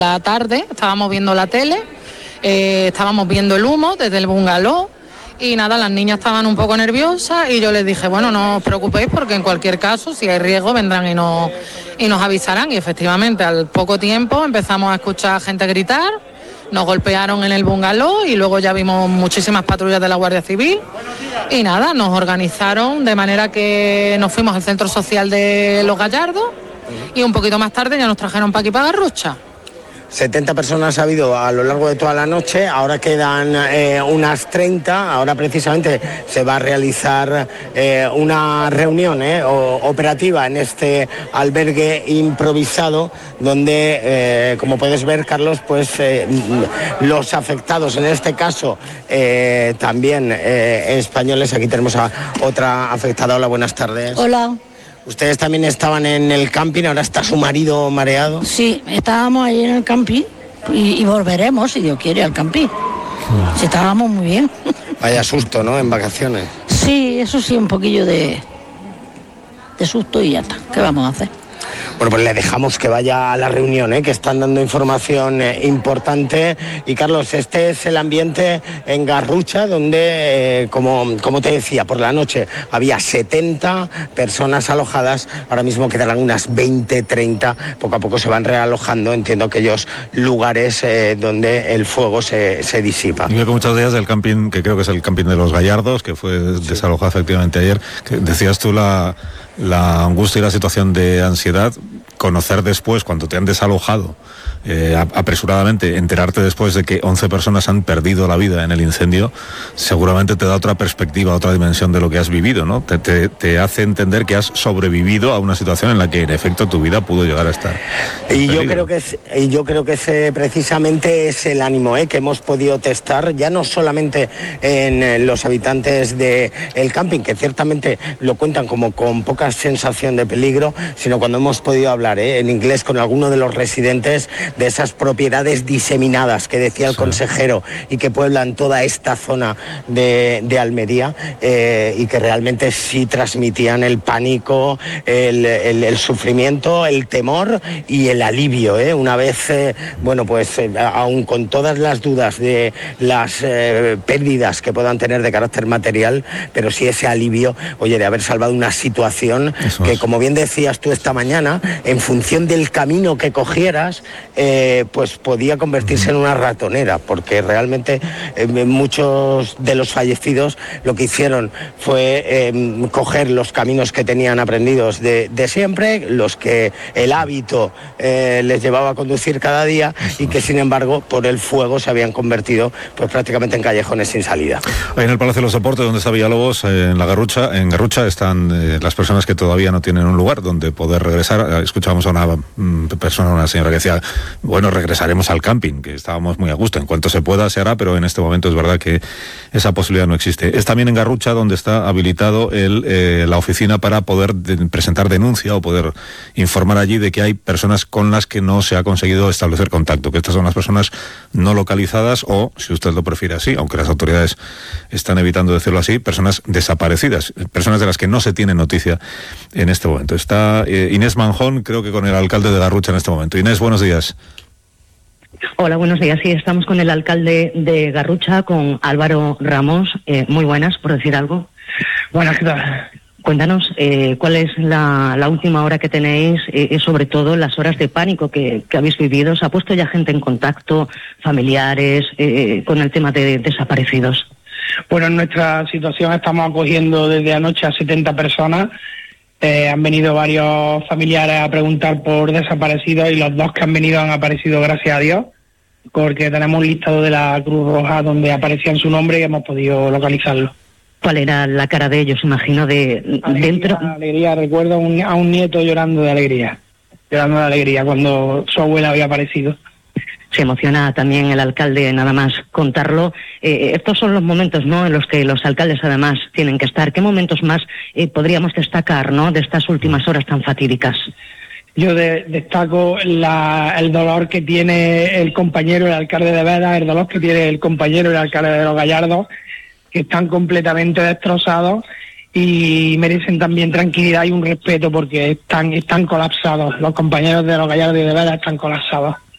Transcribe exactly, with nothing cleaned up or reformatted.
La tarde estábamos viendo la tele, eh, estábamos viendo el humo desde el bungalow y nada, las niñas estaban un poco nerviosas y yo les dije, bueno, no os preocupéis porque en cualquier caso, si hay riesgo, vendrán y nos, y nos avisarán. Y efectivamente, al poco tiempo empezamos a escuchar gente gritar, nos golpearon en el bungalow y luego ya vimos muchísimas patrullas de la Guardia Civil y nada, nos organizaron de manera que nos fuimos al centro social de Los Gallardos y un poquito más tarde ya nos trajeron para aquí, para Garrucha. setenta personas ha habido a lo largo de toda la noche, ahora quedan eh, unas treinta, ahora precisamente se va a realizar eh, una reunión eh, o, operativa en este albergue improvisado, donde, eh, como puedes ver, Carlos, pues eh, los afectados, en este caso eh, también eh, españoles, aquí tenemos a otra afectada. Hola, buenas tardes. Hola. ¿Ustedes también estaban en el camping? ¿Ahora está su marido mareado? Sí, estábamos allí en el camping y, y volveremos, si Dios quiere, al camping. Mm. Sí, estábamos muy bien. Vaya susto, ¿no? En vacaciones. Sí, eso sí, un poquillo de, de susto y ya está. ¿Qué vamos a hacer? Bueno, pues le dejamos que vaya a la reunión, ¿eh? Que están dando información eh, importante. Y Carlos, este es el ambiente en Garrucha, donde, eh, como, como te decía, por la noche había setenta personas alojadas. Ahora mismo quedarán unas veinte, treinta. Poco a poco se van realojando, entiendo, aquellos lugares eh, donde el fuego se, se disipa. Y con muchas días del camping, que creo que es el camping de Los Gallardos, que fue sí. desalojado efectivamente ayer, que decías tú la... la angustia y la situación de ansiedad, conocer después, cuando te han desalojado eh, apresuradamente, enterarte después de que once personas han perdido la vida en el incendio, seguramente te da otra perspectiva, otra dimensión de lo que has vivido, ¿no? Te, te, te hace entender que has sobrevivido a una situación en la que en efecto tu vida pudo llegar a estar y yo creo que es, y yo creo que ese precisamente es el ánimo ¿eh? que hemos podido testar, ya no solamente en los habitantes del camping, que ciertamente lo cuentan como con poca sensación de peligro, sino cuando hemos podido hablar ¿eh? en inglés con alguno de los residentes de esas propiedades diseminadas que decía el sí. consejero y que pueblan toda esta zona de, de Almería eh, y que realmente sí transmitían el pánico, el, el, el sufrimiento, el temor y el alivio, ¿eh? Una vez, eh, bueno, pues eh, aún con todas las dudas de las eh, pérdidas que puedan tener de carácter material, pero sí ese alivio, oye, de haber salvado una situación Eso que, es. como bien decías tú esta mañana, en función del camino que cogieras, Eh, pues podía convertirse en una ratonera, porque realmente eh, muchos de los fallecidos lo que hicieron fue eh, coger los caminos que tenían aprendidos de, de siempre, los que el hábito eh, les llevaba a conducir cada día y que sin embargo por el fuego se habían convertido pues prácticamente en callejones sin salida. En el Palacio de los Deportes, donde está Villalobos, eh, en la Garrucha, en Garrucha están eh, las personas que todavía no tienen un lugar donde poder regresar. Escuchábamos a una mm, persona, una señora que decía, bueno, regresaremos al camping, que estábamos muy a gusto. En cuanto se pueda, se hará, pero en este momento es verdad que esa posibilidad no existe. Es también en Garrucha donde está habilitado el, eh, la oficina para poder de, presentar denuncia o poder informar allí de que hay personas con las que no se ha conseguido establecer contacto, que estas son las personas no localizadas o, si usted lo prefiere así, aunque las autoridades están evitando decirlo así, personas desaparecidas, personas de las que no se tiene noticia en este momento. Está eh, Inés Manjón, creo que con el alcalde de Garrucha en este momento. Inés, buenos días. Hola, buenos días. Sí, estamos con el alcalde de Garrucha, con Álvaro Ramos. Eh, muy buenas, por decir algo. Buenas, ¿qué tal? Cuéntanos eh, cuál es la, la última hora que tenéis y eh, sobre todo las horas de pánico que, que habéis vivido. ¿Se ha puesto ya gente en contacto, familiares, eh, con el tema de desaparecidos? Bueno, en nuestra situación estamos acogiendo desde anoche a setenta personas. Eh, han venido varios familiares a preguntar por desaparecidos y los dos que han venido han aparecido, gracias a Dios, porque tenemos un listado de la Cruz Roja donde aparecía en su nombre y hemos podido localizarlo. ¿Cuál era la cara de ellos, imagino, de alegría, dentro? Alegría, recuerdo a un, a un nieto llorando de alegría, llorando de alegría cuando su abuela había aparecido. Se emociona también el alcalde nada más contarlo. Eh, estos son los momentos, ¿no?, en los que los alcaldes además tienen que estar. ¿Qué momentos más eh, podríamos destacar, ¿no?, de estas últimas horas tan fatídicas? Yo de, destaco la, el dolor que tiene el compañero, el alcalde de Veda, el dolor que tiene el compañero, el alcalde de Los Gallardos, que están completamente destrozados y merecen también tranquilidad y un respeto porque están, están colapsados. Los compañeros de Los Gallardos y de Veda están colapsados.